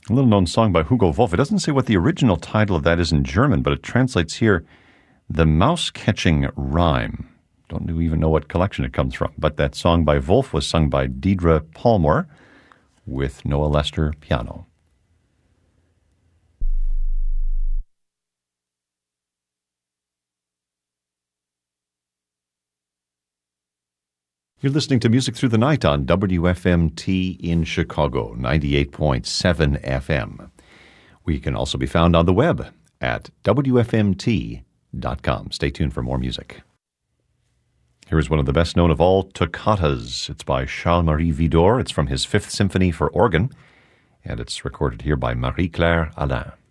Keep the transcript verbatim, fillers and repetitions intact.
A little-known song by Hugo Wolf. It doesn't say what the original title of that is in German, but it translates here, The Mouse-Catching Rhyme. Don't even know what collection it comes from, but that song by Wolf was sung by Deidre Palmore with Noah Lester piano. You're listening to Music Through the Night on W F M T in Chicago, ninety-eight point seven F M. We can also be found on the web at W F M T dot com. Stay tuned for more music. Here's one of the best known of all toccatas. It's by Charles-Marie Widor. It's from his Fifth Symphony for organ, and it's recorded here by Marie-Claire Alain.